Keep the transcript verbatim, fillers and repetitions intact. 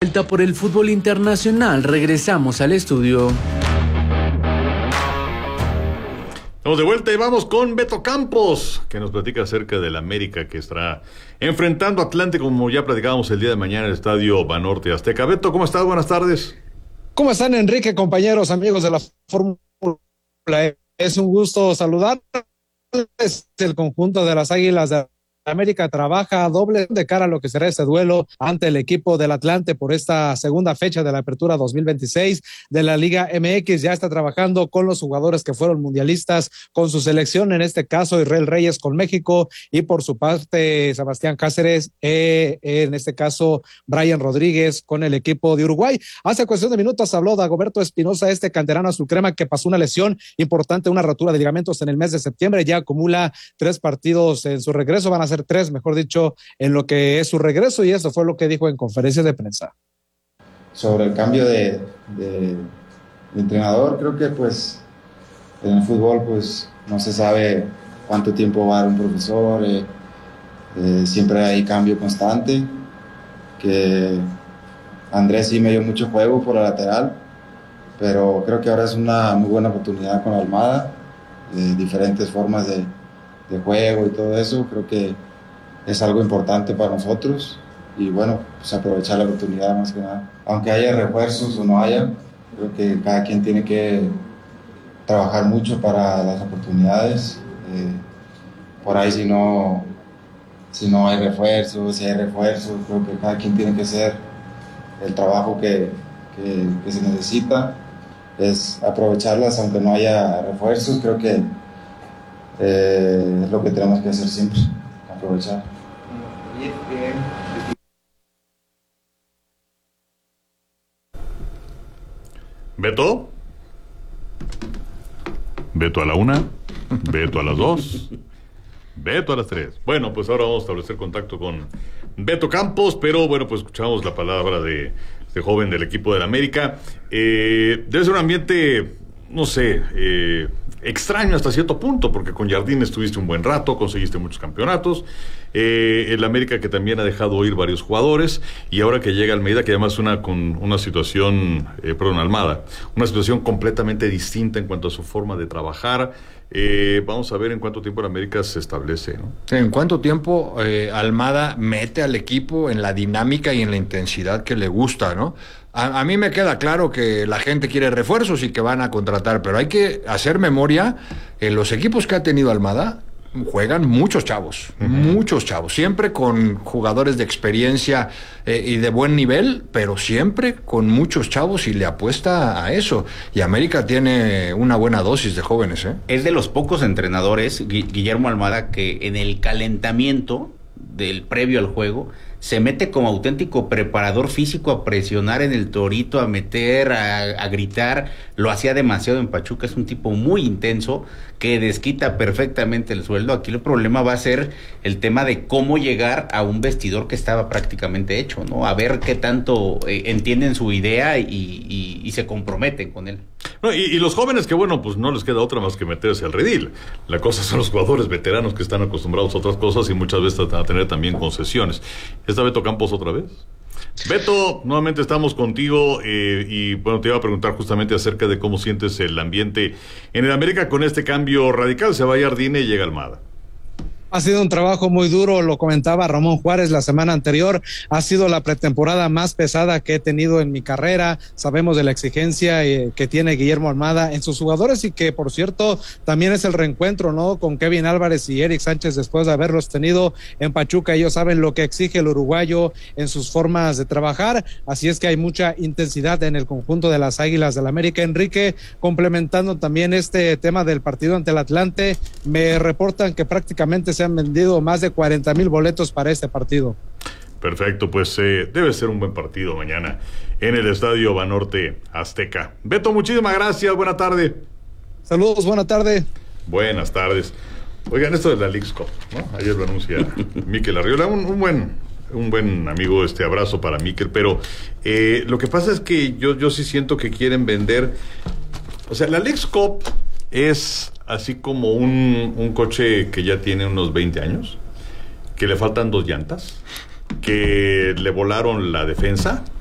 Vuelta por el fútbol internacional, regresamos al estudio. Estamos de vuelta y vamos con Beto Campos, que nos platica acerca del América que estará enfrentando a Atlante, como ya platicábamos el día de mañana en el estadio Banorte Azteca. Beto, ¿cómo estás? Buenas tardes. ¿Cómo están, Enrique, compañeros, amigos de la Fórmula? Es un gusto saludarles. El conjunto de las Águilas de América trabaja doble de cara a lo que será este duelo ante el equipo del Atlante por esta segunda fecha de la apertura dos mil veintiséis de la Liga M X. Ya está trabajando con los jugadores que fueron mundialistas con su selección, en este caso Israel Reyes con México y por su parte Sebastián Cáceres, eh, en este caso Brian Rodríguez con el equipo de Uruguay. Hace cuestión de minutos habló Dagoberto Espinosa, este canterano azul crema que pasó una lesión importante, una rotura de ligamentos en el mes de septiembre, ya acumula tres partidos en su regreso, van a ser tres, mejor dicho, en lo que es su regreso, y eso fue lo que dijo en conferencia de prensa. Sobre el cambio de, de, de entrenador, creo que pues en el fútbol pues no se sabe cuánto tiempo va a dar un profesor, eh, eh, siempre hay cambio constante, que Andrés sí me dio mucho juego por la lateral, pero creo que ahora es una muy buena oportunidad con Almada, eh, diferentes formas de de juego y todo eso, creo que es algo importante para nosotros y bueno, pues aprovechar la oportunidad más que nada. Aunque haya refuerzos o no haya, creo que cada quien tiene que trabajar mucho para las oportunidades. Eh, por ahí si no, si no hay refuerzos, si hay refuerzos, creo que cada quien tiene que hacer el trabajo que, que, que se necesita, es aprovecharlas aunque no haya refuerzos. Creo que Eh, es lo que tenemos que hacer siempre, aprovechar. Beto, Beto a la una, Beto a las dos, Beto a las tres. Bueno, pues ahora vamos a establecer contacto con Beto Campos, pero bueno, pues escuchamos la palabra de este joven del equipo del América. Eh, debe ser un ambiente, no sé, eh, extraño hasta cierto punto, porque con Jardín estuviste un buen rato, conseguiste muchos campeonatos, eh, el América que también ha dejado ir varios jugadores, y ahora que llega Almeida, que además una con una situación, eh, perdón, Almada, una situación completamente distinta en cuanto a su forma de trabajar. Eh, vamos a ver en cuánto tiempo el América se establece, ¿no? En cuánto tiempo eh, Almada mete al equipo en la dinámica y en la intensidad que le gusta, ¿no? A, a mí me queda claro que la gente quiere refuerzos y que van a contratar, pero hay que hacer memoria. En los equipos que ha tenido Almada juegan muchos chavos, uh-huh. muchos chavos, siempre con jugadores de experiencia eh, y de buen nivel, pero siempre con muchos chavos, y le apuesta a eso. Y América tiene una buena dosis de jóvenes, ¿eh? Es de los pocos entrenadores, Guillermo Almada, que en el calentamiento del previo al juego se mete como auténtico preparador físico a presionar en el torito, a meter, a, a gritar. Lo hacía demasiado en Pachuca, es un tipo muy intenso que desquita perfectamente el sueldo. Aquí el problema va a ser el tema de cómo llegar a un vestidor que estaba prácticamente hecho, ¿no? A ver qué tanto eh, entienden su idea y, y, y se comprometen con él. No, y, y los jóvenes que, bueno, pues no les queda otra más que meterse al redil. La cosa son los jugadores veteranos que están acostumbrados a otras cosas y muchas veces a tener también concesiones. ¿Está Beto Campos otra vez? Beto, nuevamente estamos contigo eh, y bueno, te iba a preguntar justamente acerca de cómo sientes el ambiente en el América con este cambio radical. Se va Jardine y llega Almada. Ha sido un trabajo muy duro, lo comentaba Ramón Juárez la semana anterior, ha sido la pretemporada más pesada que he tenido en mi carrera. Sabemos de la exigencia eh, que tiene Guillermo Almada en sus jugadores, y que por cierto también es el reencuentro, ¿no?, con Kevin Álvarez y Eric Sánchez después de haberlos tenido en Pachuca. Ellos saben lo que exige el uruguayo en sus formas de trabajar, así es que hay mucha intensidad en el conjunto de las Águilas del América. Enrique, complementando también este tema del partido ante el Atlante, me reportan que prácticamente se han vendido más de cuarenta mil boletos para este partido. Perfecto, pues eh, debe ser un buen partido mañana en el estadio Banorte Azteca. Beto, muchísimas gracias, buena tarde. Saludos, buena tarde. Buenas tardes. Oigan, esto de la Leagues Cup, ¿no? Ayer lo anuncia Mikel Arriola, un, un buen un buen amigo, este abrazo para Mikel, pero eh, lo que pasa es que yo, yo sí siento que quieren vender, o sea, la Leagues Cup es así como un, un coche que ya tiene unos veinte años, que le faltan dos llantas, que le volaron la defensa